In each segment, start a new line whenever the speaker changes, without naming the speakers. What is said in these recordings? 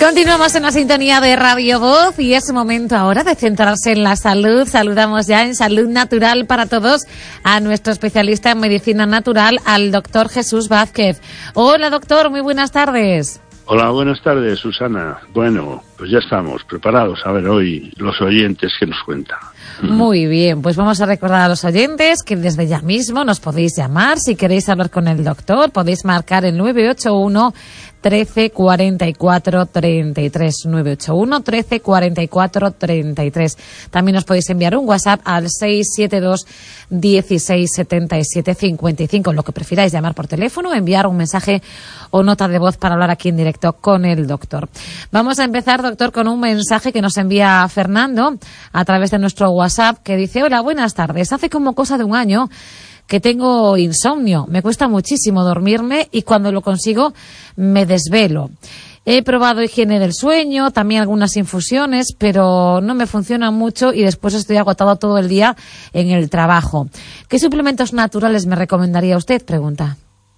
Continuamos en la sintonía de Radio Voz y es momento ahora de centrarse en la salud. Saludamos ya en Salud Natural para Todos a nuestro especialista en medicina natural, al doctor Jesús Vázquez. Hola doctor, muy buenas tardes.
Hola, buenas tardes, Susana. Bueno, pues ya estamos preparados a ver hoy los oyentes que nos cuentan.
Muy bien, pues vamos a recordar a los oyentes que desde ya mismo nos podéis llamar. Si queréis hablar con el doctor, podéis marcar el 981 13 44 33, 981 13 44 33. También os podéis enviar un WhatsApp al 672 16 77 55, lo que prefiráis, llamar por teléfono, enviar un mensaje o nota de voz para hablar aquí en directo con el doctor. Vamos a empezar, doctor, con un mensaje que nos envía Fernando a través de nuestro WhatsApp, que dice: hola, buenas tardes. Hace como cosa de un año que tengo insomnio, me cuesta muchísimo dormirme y cuando lo consigo me desvelo. He probado higiene del sueño, también algunas infusiones, pero no me funcionan mucho y después estoy agotado todo el día en el trabajo. ¿Qué suplementos naturales me recomendaría usted? Pregunta.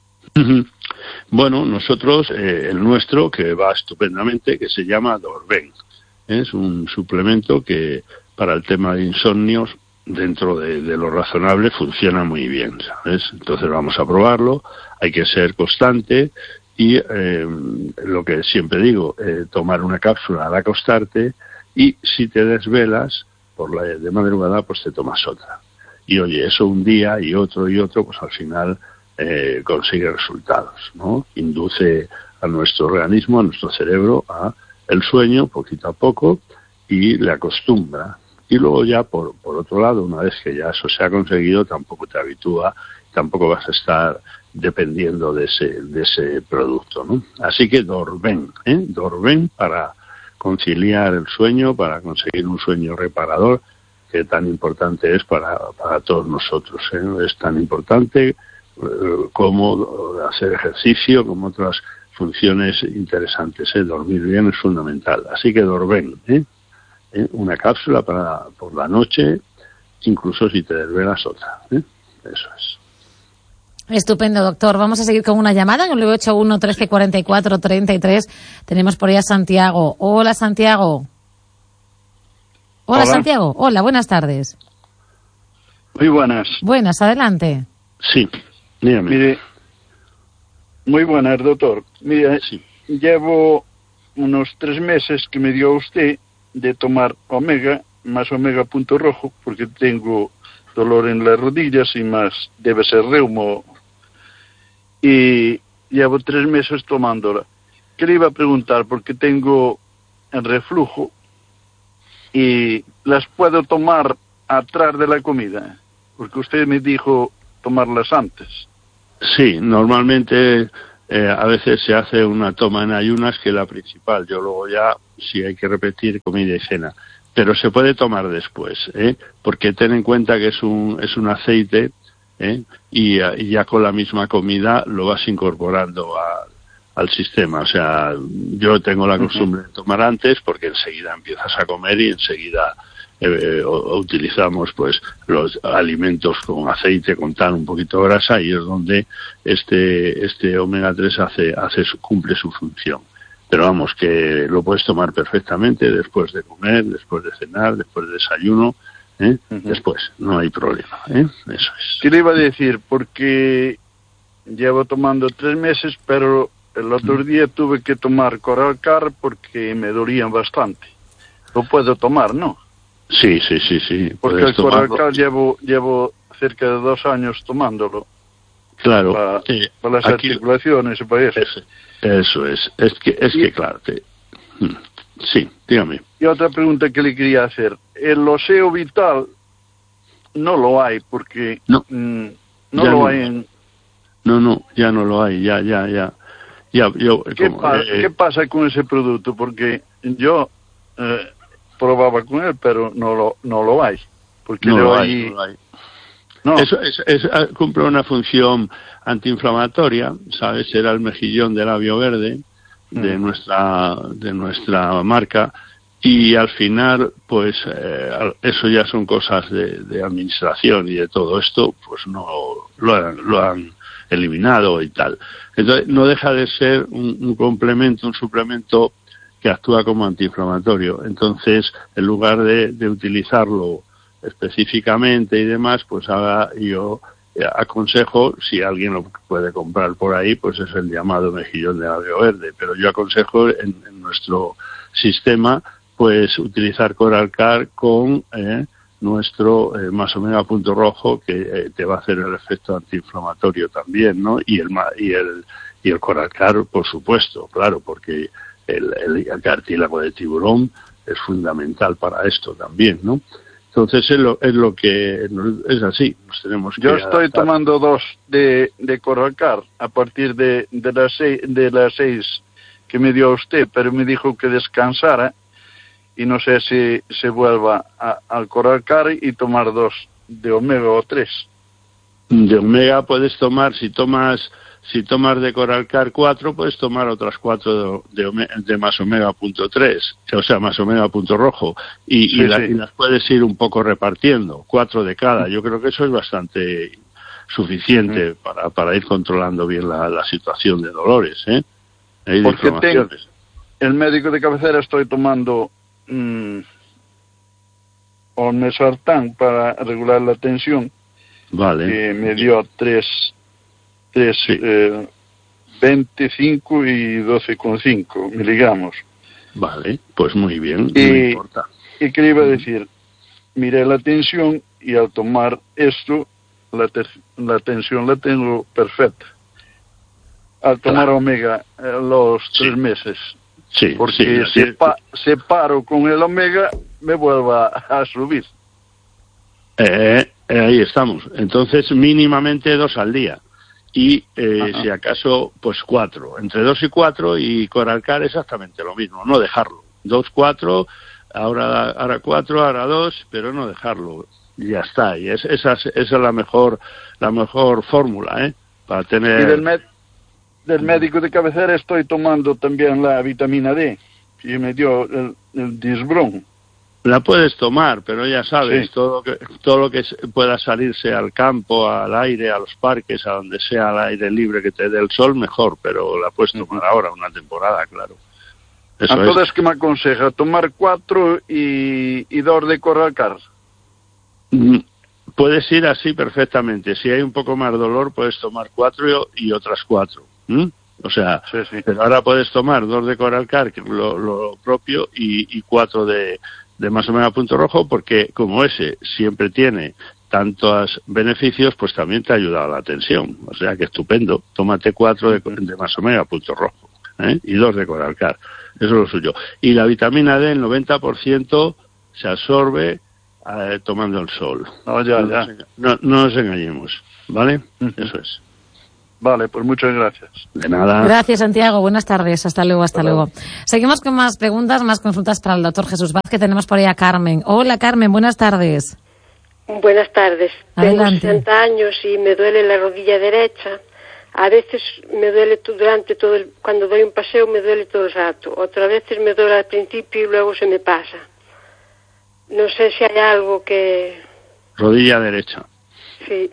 Bueno, nosotros, el nuestro, que va estupendamente, que se llama Dorven. Es un suplemento que para el tema de insomnios, dentro de lo razonable, funciona muy bien, ¿sabes? Entonces vamos a probarlo, hay que ser constante y lo que siempre digo, tomar una cápsula al acostarte y si te desvelas de madrugada, pues te tomas otra. Y oye, eso un día y otro, pues al final consigue resultados, ¿no? Induce a nuestro organismo, a nuestro cerebro, a el sueño poquito a poco y le acostumbra. Y luego ya, por otro lado, una vez que ya eso se ha conseguido, tampoco te habitúa, tampoco vas a estar dependiendo de ese producto, ¿no? Así que Dorven para conciliar el sueño, para conseguir un sueño reparador, que tan importante es para todos nosotros, ¿eh? Es tan importante como hacer ejercicio, como otras funciones interesantes, ¿eh? Dormir bien es fundamental. Así que Dorven, una cápsula por la noche, incluso si te desvelas otra, ¿eh? Eso es.
Estupendo, doctor. Vamos a seguir con una llamada en el 981 13 44 33. Tenemos por ahí a Santiago. Hola, Santiago. Hola, Santiago. Hola, buenas tardes.
Muy buenas.
Buenas, adelante.
Sí, dígame.
Mire, muy buenas, doctor. Mire, sí. Llevo unos 3 meses que me dio usted de tomar omega, más omega punto rojo, porque tengo dolor en las rodillas y más debe ser reumo. Y llevo 3 meses tomándola. ¿Qué le iba a preguntar? Porque tengo el reflujo y las puedo tomar atrás de la comida, porque usted me dijo tomarlas antes.
Sí, normalmente a veces se hace una toma en ayunas, que es la principal. Yo luego ya, si hay que repetir, comida y cena. Pero se puede tomar después, porque ten en cuenta que es un aceite, y ya con la misma comida lo vas incorporando al sistema. O sea, yo tengo la costumbre de tomar antes, porque enseguida empiezas a comer y enseguida utilizamos pues los alimentos con aceite, con un poquito de grasa, y es donde este omega 3 cumple su función. Pero vamos, que lo puedes tomar perfectamente después de comer, después de cenar, después de desayuno, después, no hay problema, Eso es.
¿Qué le iba a decir? Porque llevo tomando 3 meses, pero el otro día tuve que tomar Coralcar porque me dolían bastante. Lo puedo tomar, ¿no?
Sí.
Porque el Coralcar llevo cerca de 2 años tomándolo.
Claro.
Para las articulaciones y para eso.
Eso es. Es que claro. Sí, dígame.
Y otra pregunta que le quería hacer. El Oseo Vital no lo hay, porque
no
lo hay en...
No, ya no lo hay, ya.
¿Qué pasa con ese producto? Porque yo probaba con él, pero no lo hay. Porque
no lo
hay.
No. Eso cumple una función antiinflamatoria, ¿sabes? Era el mejillón de labio verde de nuestra marca, y al final, pues eso ya son cosas de administración y de todo esto, pues no lo han eliminado y tal. Entonces no deja de ser un complemento, un suplemento que actúa como antiinflamatorio. Entonces, en lugar de utilizarlo específicamente y demás, pues yo aconsejo, si alguien lo puede comprar por ahí, pues es el llamado mejillón de labio verde, pero yo aconsejo en nuestro sistema pues utilizar Coralcar con nuestro más omega punto rojo, que te va a hacer el efecto antiinflamatorio también, ¿no? Y el Coralcar, por supuesto, claro, porque el cartílago de tiburón es fundamental para esto también, ¿no? Entonces es lo que es así. Nos tenemos que
Yo estoy
adaptar.
tomando 2 de Coralcar a partir de las 6 que me dio usted, pero me dijo que descansara y no sé si se vuelva al Coralcar y tomar 2 de omega o 3.
De omega puedes tomar, si tomas de Coralcar 4, puedes tomar otras 4 de más omega punto 3, o sea, más omega punto rojo, y las puedes ir un poco repartiendo, 4 de cada. Yo creo que eso es bastante suficiente para ir controlando bien la situación de dolores, de
Porque
inflamaciones.
El médico de cabecera estoy tomando olmesartán para regular la tensión,
Vale.
que me dio 25 y 12,5 miligramos.
Vale, pues muy bien, no importa.
Y que iba a decir, miré la tensión y al tomar esto, la tensión la tengo perfecta. Al tomar omega los 3 meses.
Sí,
porque si paro con el omega, me vuelva a subir.
Ahí estamos. Entonces, mínimamente 2 al día. Y si acaso, pues 4. Entre 2 y 4, y Coralcar exactamente lo mismo. No dejarlo. 2, 4, ahora 4, ahora 2, pero no dejarlo. Y ya está. Y esa es la mejor fórmula, para tener...
Y del médico de cabecera estoy tomando también la vitamina D, que me dio el Disbron.
La puedes tomar, pero ya sabes, todo lo que pueda salirse al campo, al aire, a los parques, a donde sea al aire libre que te dé el sol, mejor, pero la puedes tomar ahora, una temporada, claro. Eso
entonces,
es.
¿qué me aconseja? ¿Tomar 4 y 2 de Coralcar?
Puedes ir así perfectamente. Si hay un poco más dolor, puedes tomar 4 y otras 4. O sea, pero ahora puedes tomar 2 de Coralcar, que es lo propio, y 4 de más omega punto rojo, porque como ese siempre tiene tantos beneficios, pues también te ayuda a la tensión. O sea que estupendo. Tómate 4 de más omega punto rojo, y 2 de Coralcar. Eso es lo suyo. Y la vitamina D, el 90% se absorbe tomando el sol. No nos engañemos, ¿vale? Eso es.
Vale, pues muchas gracias.
De nada.
Gracias, Santiago. Buenas tardes. Hasta luego, hasta luego. Seguimos con más preguntas, más consultas para el doctor Jesús Vázquez. Tenemos por ahí a Carmen. Hola, Carmen. Buenas tardes.
Buenas tardes.
Adelante.
Tengo 60 años y me duele la rodilla derecha. A veces me duele cuando doy un paseo me duele todo el rato. Otras veces me duele al principio y luego se me pasa. No sé si hay algo que...
Rodilla derecha.
Sí.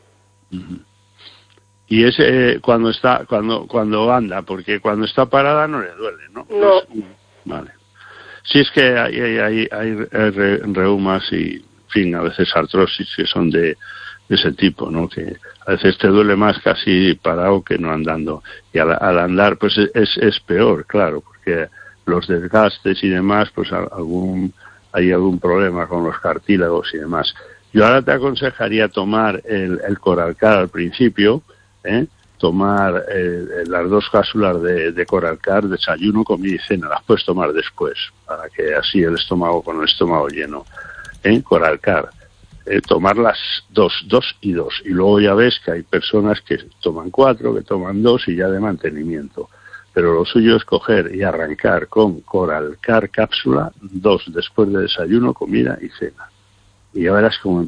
Y es cuando anda, porque cuando está parada no le duele, ¿no?
No.
Vale. Sí, es que hay reumas y, en fin, a veces artrosis que son de ese tipo, ¿no? Que a veces te duele más casi parado que no andando. Y al andar, pues es peor, claro, porque los desgastes y demás, pues hay algún problema con los cartílagos y demás. Yo ahora te aconsejaría tomar el Coralcar al principio, tomar las 2 cápsulas de Coralcar, desayuno, comida y cena. Las puedes tomar después, para que así con el estómago lleno. Coralcar. Tomar las 2 y 2. Y luego ya ves que hay personas que toman 4, que toman 2 y ya de mantenimiento. Pero lo suyo es coger y arrancar con Coralcar cápsula, 2 después de desayuno, comida y cena. Y ya verás cómo